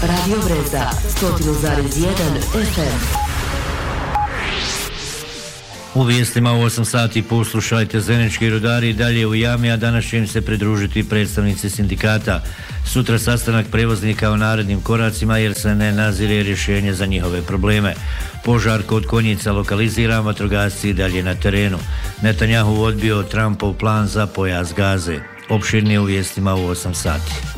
Radio Breza, 100,1 FM. U vijestima u 8 sati poslušajte, zenički rudari i dalje u jami, a danas će im se pridružiti predstavnici sindikata. Sutra sastanak prevoznika o narednim koracima jer se ne nazire rješenje za njihove probleme. Požar kod Konjica lokaliziran, vatrogasci i dalje na terenu. Netanjahu odbio Trumpov plan za pojas Gaze. Opširnije u vijestima u 8 sati.